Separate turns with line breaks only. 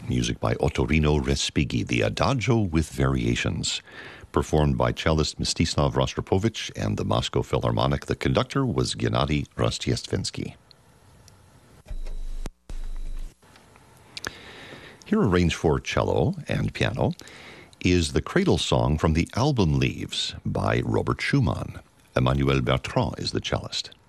music by Ottorino Respighi, the Adagio with Variations, performed by cellist Mstislav Rostropovich and the Moscow Philharmonic. The conductor was Gennady Rostchestvinsky. Here, arranged for cello and piano, is the cradle song from the album Leaves by Robert Schumann. Emmanuel Bertrand is the cellist.